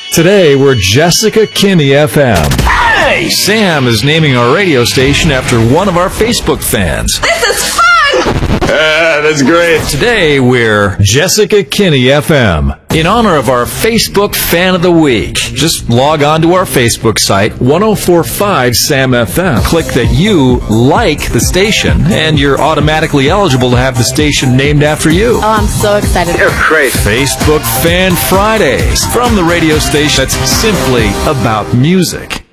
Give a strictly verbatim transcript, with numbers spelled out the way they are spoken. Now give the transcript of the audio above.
Today, we're Jessica Kinney F M. Hey! Sam is naming our radio station after one of our Facebook fans. This is fun! Ah, that's great. Today, we're Jessica Kinney F M. In honor of our Facebook Fan of the Week, just log on to our Facebook site, ten forty-five Sam F M. Click that you like the station, and you're automatically eligible to have the station named after you. Oh, I'm so excited. You're great. Facebook Fan Fridays from the radio station that's simply about music.